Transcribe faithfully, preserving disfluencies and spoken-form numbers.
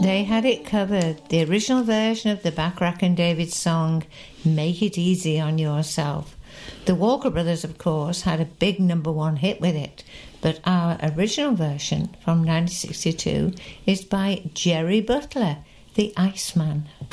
They had it covered. The original version of the Bacharach and David song, Make It Easy on Yourself. The Walker Brothers, of course, had a big number one hit with it, but our original version from nineteen sixty-two is by Jerry Butler, the Iceman.